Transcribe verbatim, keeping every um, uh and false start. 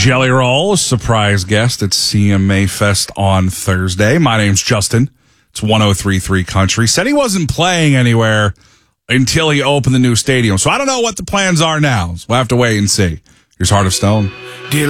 Jelly Roll, surprise guest at C M A Fest on Thursday. My name's Justin. It's one oh three point three Country. Said he wasn't playing anywhere until he opened the new stadium. So I don't know what the plans are now. So we'll have to wait and see. Here's Heart of Stone.